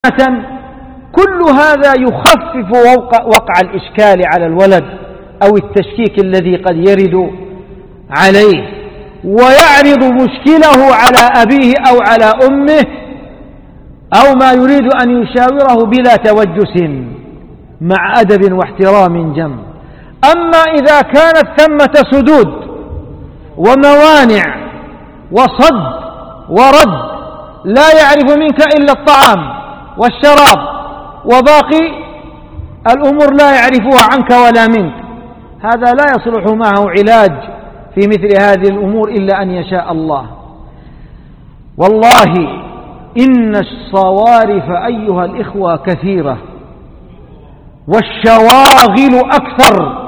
كل هذا يخفف وقع الإشكال على الولد أو التشكيك الذي قد يرد عليه، ويعرض مشكله على أبيه أو على أمه أو ما يريد أن يشاوره بلا توجس مع أدب واحترام جم. أما إذا كانت ثمة سدود وموانع وصد ورد، لا يعرف منك إلا الطعام والشراب وباقي الأمور لا يعرفها عنك ولا منك، هذا لا يصلح معه علاج في مثل هذه الأمور إلا أن يشاء الله. والله إن الصوارف أيها الإخوة كثيرة والشواغل أكثر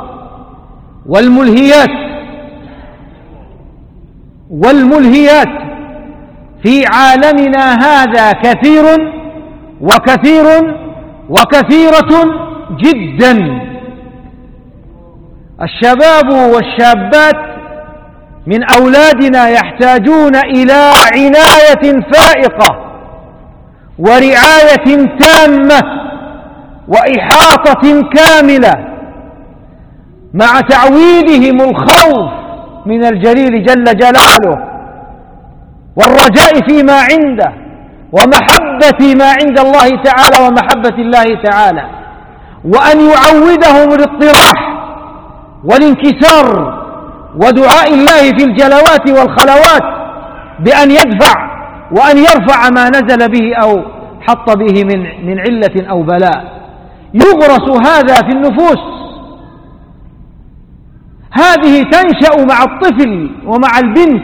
والملهيات في عالمنا هذا كثير وكثيرة جدا. الشباب والشابات من أولادنا يحتاجون إلى عناية فائقة ورعاية تامة وإحاطة كاملة، مع تعويدهم الخوف من الجليل جل جلاله والرجاء فيما عنده ومحبة ما عند الله تعالى ومحبة الله تعالى، وأن يعودهم الاضطراح والانكسار ودعاء الله في الجلوات والخلوات بأن يدفع وأن يرفع ما نزل به أو حط به من علة أو بلاء. يغرس هذا في النفوس، هذه تنشأ مع الطفل ومع البنت.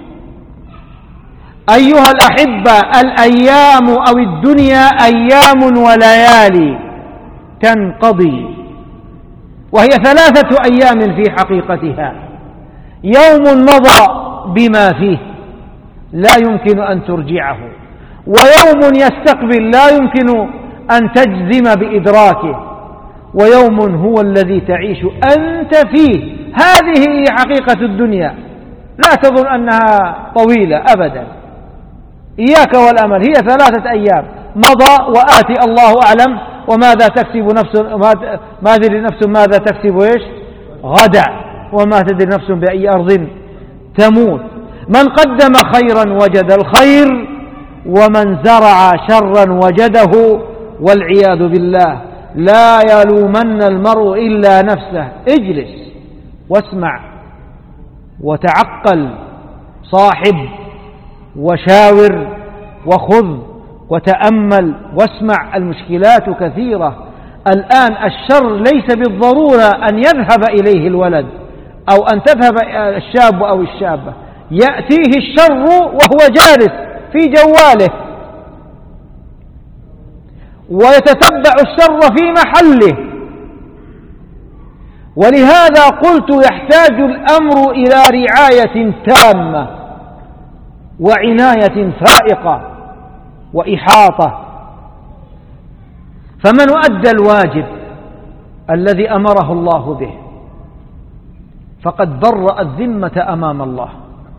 أيها الأحبة، الأيام أو الدنيا أيام وليالي تنقضي، وهي 3 أيام في حقيقتها. يوم مضى بما فيه لا يمكن أن ترجعه، ويوم يستقبل لا يمكن أن تجزم بإدراكه، ويوم هو الذي تعيش أنت فيه. هذه هي حقيقة الدنيا، لا تظن أنها طويلة أبدا، إياك والأمل، هي 3 أيام مضى وآتي الله أعلم وماذا تكسب نفس، ما تدري نفس ماذا تكسب غدا، وما تدري نفس بأي أرض تموت. من قدم خيرا وجد الخير، ومن زرع شرا وجده، والعياذ بالله. لا يلومن المرء إلا نفسه. اجلس واسمع وتعقل، صاحب وشاور وخذ وتأمل واسمع. المشكلات كثيرة الآن. الشر ليس بالضرورة أن يذهب إليه الولد أو أن تذهب الشاب أو الشابة، يأتيه الشر وهو جالس في جواله ويتتبع الشر في محله. ولهذا قلت يحتاج الأمر إلى رعاية تامة وعناية فائقة وإحاطة. فمن أدى الواجب الذي أمره الله به فقد برأ الذمة أمام الله.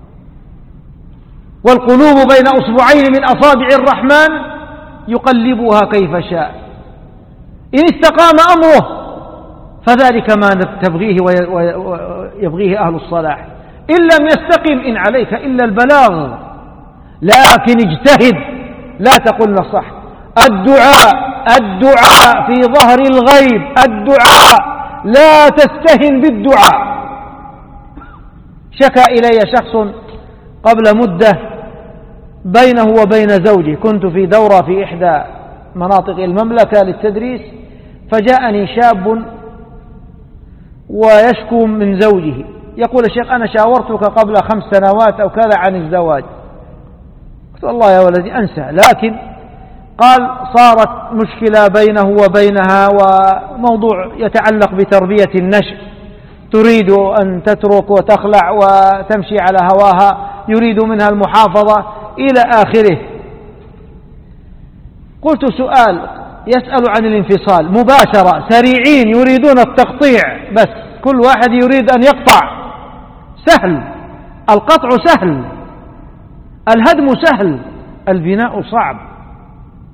والقلوب بين أصبعين من أصابع الرحمن يقلبها كيف شاء. إن استقام أمره فذلك ما تبغيه ويبغيه أهل الصلاح، إن لم يستقم إن عليك إلا البلاغ. لكن اجتهد، لا تقل نصح. الدعاء في ظهر الغيب، الدعاء، لا تستهن بالدعاء. شكى إلي شخص قبل مدة بينه وبين زوجه، كنت في دورة في إحدى مناطق المملكة للتدريس، فجاءني شاب ويشكو من زوجه، يقول: الشيخ أنا شاورتك قبل 5 سنوات أو كذا عن الزواج. قلت: والله يا ولدي أنسى. لكن قال صارت مشكلة بينه وبينها، وموضوع يتعلق بتربية النشء، تريد أن تترك وتخلع وتمشي على هواها، يريد منها المحافظة إلى آخره. قلت: سؤال، يسأل عن الانفصال مباشرة، سريعين، يريدون التقطيع، بس كل واحد يريد أن يقطع. سهل القطع، سهل الهدم، سهل البناء صعب.